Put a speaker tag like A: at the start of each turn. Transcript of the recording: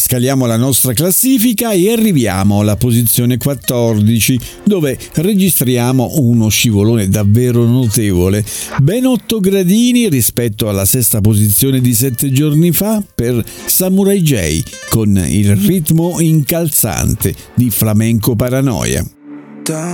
A: Scaliamo la nostra classifica e arriviamo alla posizione 14, dove registriamo uno scivolone davvero notevole, ben 8 gradini rispetto alla sesta posizione di 7 giorni fa per Samurai J con il ritmo incalzante di Flamenco Paranoia.